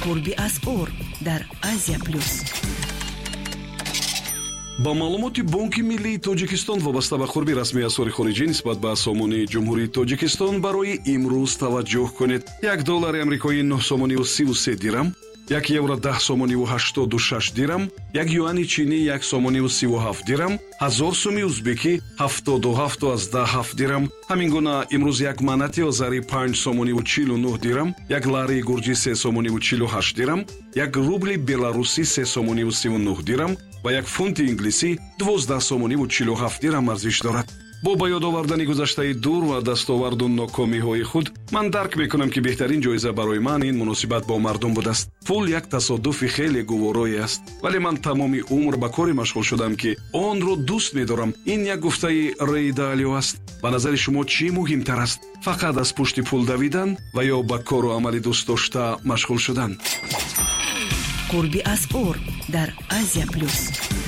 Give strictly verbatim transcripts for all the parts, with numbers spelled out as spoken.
قربی از اور در آسیا پلوس. با معلومات بانک ملی تاجیکستان وابسته به قربی رسمی اسعار خارجی نسبت به سامانه جمهوری تاجیکستان برای امروز توجه کنید. یک دلار آمریکایی نه سامانی و سی و سه درم، یک یورو ده سامانی و هشتاد و شش درم، یک یوان چینی یک سامانی و سی و هفت درم، هزار سومی ازبکی هفتاد و هفت و از ده هفت درم. همین گونه امروز یک مناتی آذری پنج سامانی و چهل و نه درم، یک لاری گرجی سه سامانی و چهل و هشت درم، یک روبل بلاروسی سه سامانی و سی و نه درم و یک فونت انگلیسی دوازده سامانی و چهل و هفت درم ارزش دارد. با به یاد آوردن گذشته دور و دستاورد و ناکامی‌های خود، من درک میکنم که بهترین جایزه برای من این مناسبت با مردم بوده است. پول یک تصادف خیلی گوارایی است، ولی من تمام عمر به کاری مشغول شدم که آن را دوست می‌دارم. این یک گفته ری دالیو است. به نظر شما چی مهمتر است؟ فقط از پشت پول دویدن و یا به کار و عمل دوست داشته مشغول شدن؟ قربی از اور در آسیا پلوس.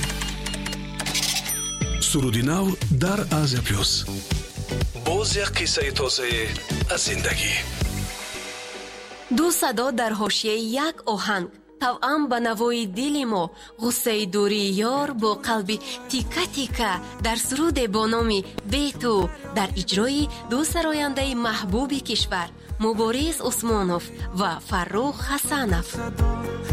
سرودی نو در آسیا پلوس. باز یک قصه تازه از زندگی. دو صدا در حاشیه یک آهنگ، توأم به نوای دل ما، غصه دوری یار با قلبی تیکه تیکه در سرود با نام بی تو در اجرای دو سراینده محبوب کشور، مبارز عثمانوف و فرخ حسنوف.